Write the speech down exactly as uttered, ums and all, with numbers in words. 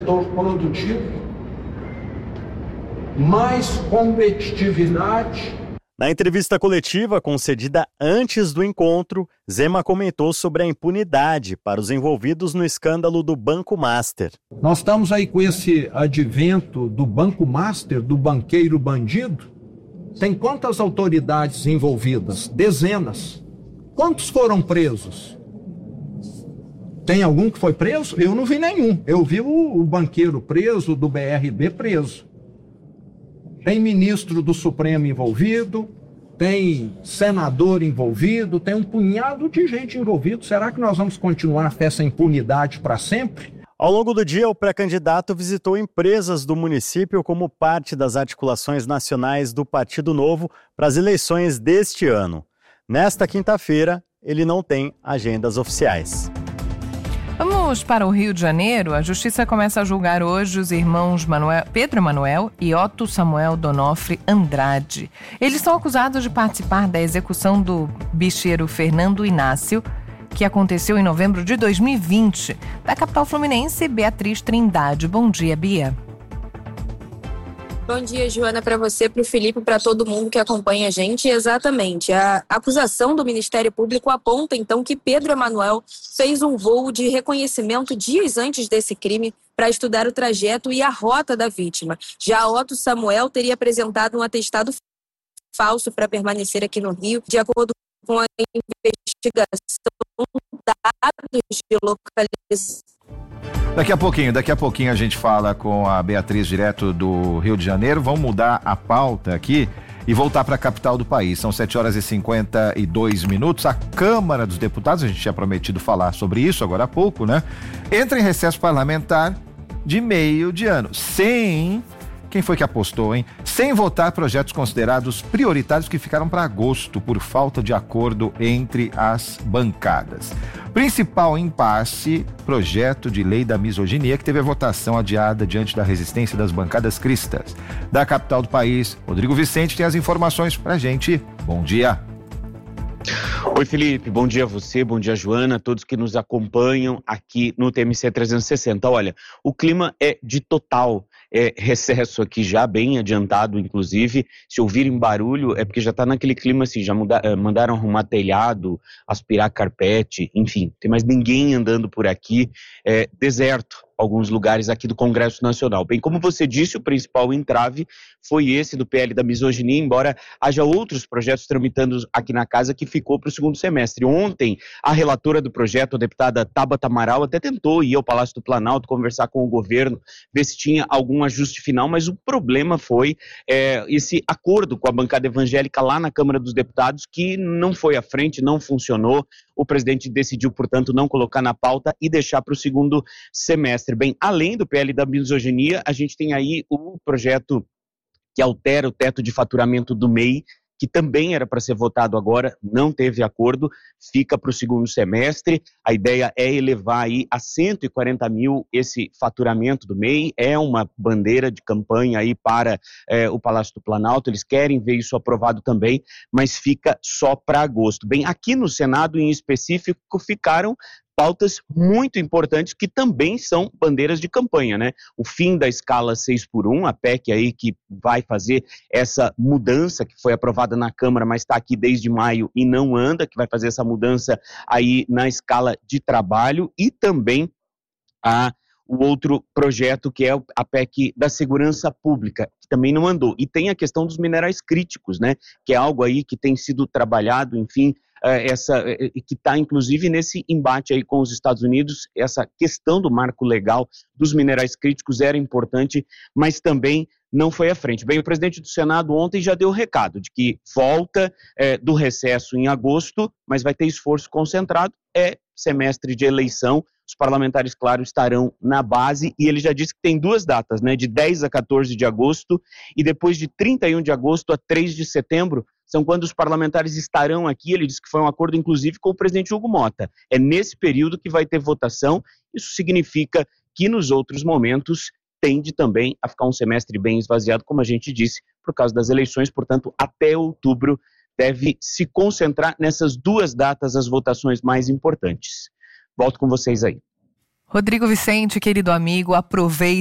produtivo, mais competitividade. Na entrevista coletiva concedida antes do encontro, Zema comentou sobre a impunidade para os envolvidos no escândalo do Banco Master. Nós estamos aí com esse advento do Banco Master, do banqueiro bandido. Tem quantas autoridades envolvidas? Dezenas. Quantos foram presos? Tem algum que foi preso? Eu não vi nenhum. Eu vi o, o banqueiro preso, do B R B preso. Tem ministro do Supremo envolvido, tem senador envolvido, tem um punhado de gente envolvido. Será que nós vamos continuar com essa impunidade para sempre? Ao longo do dia, o pré-candidato visitou empresas do município como parte das articulações nacionais do Partido Novo para as eleições deste ano. Nesta quinta-feira, ele não tem agendas oficiais. Vamos para o Rio de Janeiro. A Justiça começa a julgar hoje os irmãos Manuel, Pedro Emanuel e Otto Samuel Donofre Andrade. Eles são acusados de participar da execução do bicheiro Fernando Inácio, que aconteceu em novembro de dois mil e vinte. Da capital fluminense, Beatriz Trindade. Bom dia, Bia. Bom dia, Joana, para você, para o Felipe, para todo mundo que acompanha a gente. Exatamente. A acusação do Ministério Público aponta, então, que Pedro Emanuel fez um voo de reconhecimento dias antes desse crime para estudar o trajeto e a rota da vítima. Já Otto Samuel teria apresentado um atestado falso para permanecer aqui no Rio, de acordo com a investigação, dados de localização. Daqui a pouquinho, daqui a pouquinho a gente fala com a Beatriz direto do Rio de Janeiro. Vamos mudar a pauta aqui e voltar para a capital do país. São sete horas e cinquenta e dois minutos. A Câmara dos Deputados, a gente tinha prometido falar sobre isso agora há pouco, né? Entra em recesso parlamentar de meio de ano, sem... Quem foi que apostou, hein? Sem votar projetos considerados prioritários que ficaram para agosto por falta de acordo entre as bancadas. Principal impasse, projeto de lei da misoginia, que teve a votação adiada diante da resistência das bancadas cristas. Da capital do país, Rodrigo Vicente tem as informações pra gente. Bom dia. Oi, Felipe, bom dia a você, bom dia, Joana, todos que nos acompanham aqui no T M C trezentos e sessenta. Olha, o clima é de total é, recesso aqui já, bem adiantado, inclusive. Se ouvirem barulho, é porque já está naquele clima assim, já muda, mandaram arrumar telhado, aspirar carpete, enfim, tem mais ninguém andando por aqui, é deserto. Alguns lugares aqui do Congresso Nacional. Bem, como você disse, o principal entrave foi esse do P L da misoginia, embora haja outros projetos tramitando aqui na casa que ficou para o segundo semestre. Ontem, a relatora do projeto, a deputada Tabata Amaral, até tentou ir ao Palácio do Planalto conversar com o governo, ver se tinha algum ajuste final, mas o problema foi é, esse acordo com a bancada evangélica lá na Câmara dos Deputados, que não foi à frente, não funcionou. O presidente decidiu, portanto, não colocar na pauta e deixar para o segundo semestre. Bem, além do P L da misoginia, a gente tem aí o projeto que altera o teto de faturamento do M E I, que também era para ser votado agora, não teve acordo, fica para o segundo semestre. A ideia é elevar aí a cento e quarenta mil esse faturamento do M E I, é uma bandeira de campanha aí para é, o Palácio do Planalto, eles querem ver isso aprovado também, mas fica só para agosto. Bem, aqui no Senado em específico ficaram pautas muito importantes que também são bandeiras de campanha, né? O fim da escala seis por um, a P E C aí que vai fazer essa mudança que foi aprovada na Câmara, mas está aqui desde maio e não anda, que vai fazer essa mudança aí na escala de trabalho, e também a o outro projeto que é a P E C da segurança pública, que também não andou. E tem a questão dos minerais críticos, né? Que é algo aí que tem sido trabalhado, enfim, essa, que está inclusive nesse embate aí com os Estados Unidos. Essa questão do marco legal dos minerais críticos era importante, mas também não foi à frente. Bem, o presidente do Senado ontem já deu o recado de que volta é, do recesso em agosto, mas vai ter esforço concentrado, é semestre de eleição. Os parlamentares, claro, estarão na base, e ele já disse que tem duas datas, né, de dez a quatorze de agosto, e depois de trinta e um de agosto a três de setembro, são quando os parlamentares estarão aqui. Ele disse que foi um acordo, inclusive, com o presidente Hugo Mota. É nesse período que vai ter votação. Isso significa que nos outros momentos tende também a ficar um semestre bem esvaziado, como a gente disse, por causa das eleições. Portanto, até outubro deve se concentrar nessas duas datas as votações mais importantes. Volto com vocês aí. Rodrigo Vicente, querido amigo, aproveite